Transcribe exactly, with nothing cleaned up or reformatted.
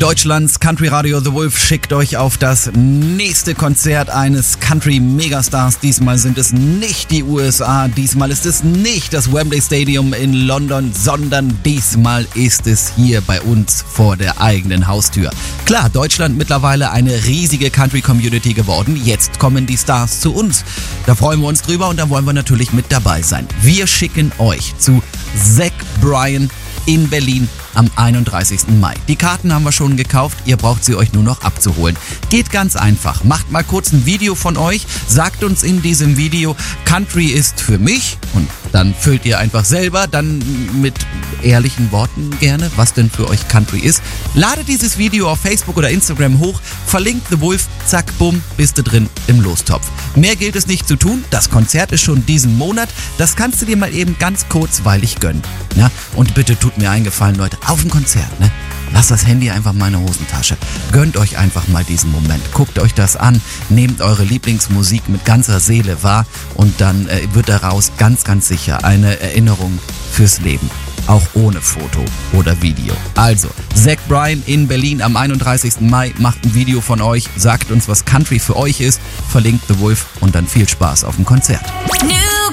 Deutschlands Country Radio The Wolf schickt euch auf das nächste Konzert eines Country Megastars. Diesmal sind es nicht die U S A, diesmal ist es nicht das Wembley Stadium in London, sondern diesmal ist es hier bei uns vor der eigenen Haustür. Klar, Deutschland mittlerweile eine riesige Country Community geworden. Jetzt kommen die Stars zu uns. Da freuen wir uns drüber und da wollen wir natürlich mit dabei sein. Wir schicken euch zu Zach Bryan in Berlin am einunddreißigsten Mai. Die Karten haben wir schon gekauft, ihr braucht sie euch nur noch abzuholen. Geht ganz einfach, macht mal kurz ein Video von euch, sagt uns in diesem Video, Country ist für mich, und dann füllt ihr einfach selber, dann mit ehrlichen Worten gerne, was denn für euch Country ist. Ladet dieses Video auf Facebook oder Instagram hoch, verlinkt The Wolf, zack, bumm, bist du drin im Lostopf. Mehr gilt es nicht zu tun, das Konzert ist schon diesen Monat, das kannst du dir mal eben ganz kurzweilig gönnen. Ja? Und bitte tut mir einen Gefallen, Leute, auf dem Konzert, ne? Lasst das Handy einfach in meine Hosentasche. Gönnt euch einfach mal diesen Moment. Guckt euch das an, nehmt eure Lieblingsmusik mit ganzer Seele wahr und dann äh, wird daraus ganz, ganz sicher eine Erinnerung fürs Leben. Auch ohne Foto oder Video. Also, Zach Bryan in Berlin am einunddreißigsten Mai. Macht ein Video von euch, sagt uns, was Country für euch ist, verlinkt The Wolf und dann viel Spaß auf dem Konzert. New